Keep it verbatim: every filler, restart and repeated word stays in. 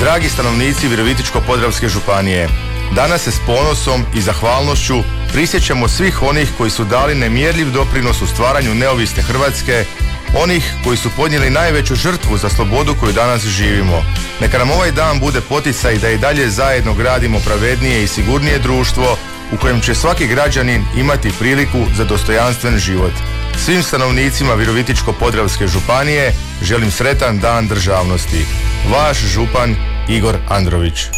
Dragi stanovnici Virovitičko-podravske županije, danas se s ponosom i zahvalnošću prisjećamo svih onih koji su dali nemjerljiv doprinos u stvaranju neovisne Hrvatske, onih koji su podnijeli najveću žrtvu za slobodu koju danas živimo. Neka nam ovaj dan bude poticaj da i dalje zajedno gradimo pravednije i sigurnije društvo u kojem će svaki građanin imati priliku za dostojanstven život. Svim stanovnicima Virovitičko-podravske županije želim sretan dan državnosti. Vaš župan Igor Andrović.